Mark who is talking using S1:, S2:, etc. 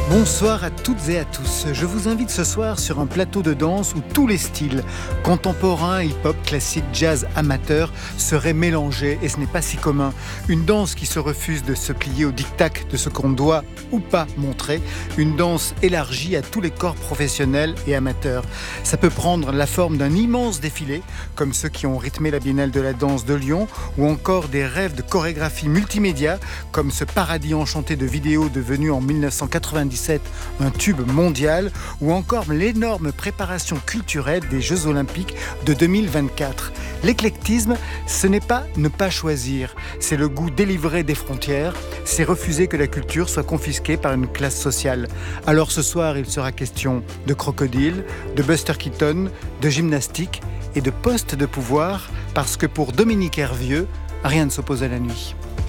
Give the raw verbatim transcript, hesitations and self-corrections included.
S1: Bonsoir à toutes et à tous. Je vous invite ce soir sur un plateau de danse où tous les styles, contemporains, hip-hop, classique, jazz, amateur, seraient mélangés et ce n'est pas si commun. Une danse qui se refuse de se plier au diktat de ce qu'on doit ou pas montrer. Une danse élargie à tous les corps professionnels et amateurs. Ça peut prendre la forme d'un immense défilé, comme ceux qui ont rythmé la Biennale de la danse de Lyon, ou encore des rêves de chorégraphie multimédia, comme ce paradis enchanté de vidéos devenu en dix-neuf cent quatre-vingt-dix-sept un tube mondial, ou encore l'énorme préparation culturelle des Jeux Olympiques de deux mille vingt-quatre. L'éclectisme, ce n'est pas ne pas choisir, c'est le goût délivré des frontières, c'est refuser que la culture soit confisquée par une classe sociale. Alors ce soir, il sera question de crocodile, de Buster Keaton, de gymnastique et de poste de pouvoir, parce que pour Dominique Hervieux, rien ne s'oppose à la nuit.